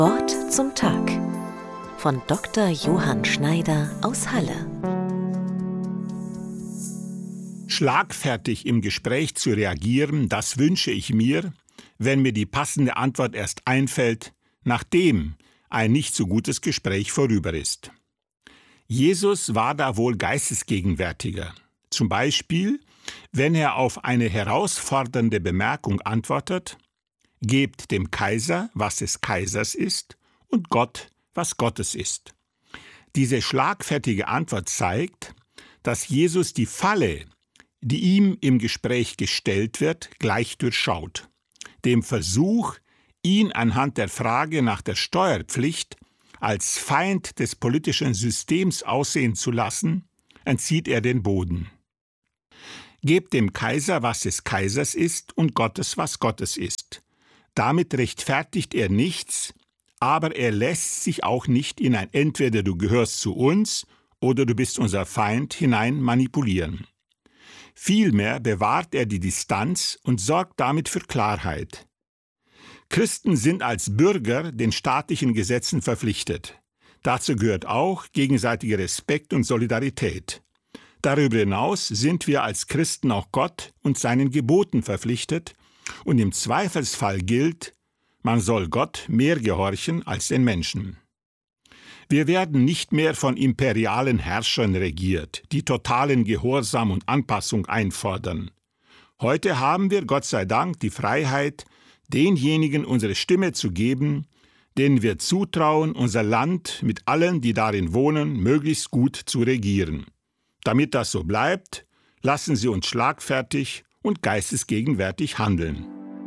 Wort zum Tag von Dr. Johann Schneider aus Halle. Schlagfertig im Gespräch zu reagieren, das wünsche ich mir, wenn mir die passende Antwort erst einfällt, nachdem ein nicht so gutes Gespräch vorüber ist. Jesus war da wohl geistesgegenwärtiger. Zum Beispiel, wenn er auf eine herausfordernde Bemerkung antwortet: Gebt dem Kaiser, was des Kaisers ist, und Gott, was Gottes ist. Diese schlagfertige Antwort zeigt, dass Jesus die Falle, die ihm im Gespräch gestellt wird, gleich durchschaut. Dem Versuch, ihn anhand der Frage nach der Steuerpflicht als Feind des politischen Systems aussehen zu lassen, entzieht er den Boden. Gebt dem Kaiser, was des Kaisers ist, und Gottes, was Gottes ist. Damit rechtfertigt er nichts, aber er lässt sich auch nicht in ein Entweder du gehörst zu uns oder du bist unser Feind hinein manipulieren. Vielmehr bewahrt er die Distanz und sorgt damit für Klarheit. Christen sind als Bürger den staatlichen Gesetzen verpflichtet. Dazu gehört auch gegenseitiger Respekt und Solidarität. Darüber hinaus sind wir als Christen auch Gott und seinen Geboten verpflichtet, und im Zweifelsfall gilt, man soll Gott mehr gehorchen als den Menschen. Wir werden nicht mehr von imperialen Herrschern regiert, die totalen Gehorsam und Anpassung einfordern. Heute haben wir, Gott sei Dank, die Freiheit, denjenigen unsere Stimme zu geben, denen wir zutrauen, unser Land mit allen, die darin wohnen, möglichst gut zu regieren. Damit das so bleibt, lassen Sie uns schlagfertig und geistesgegenwärtig handeln.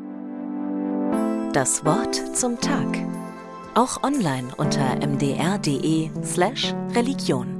Das Wort zum Tag. Auch online unter mdr.de/Religion.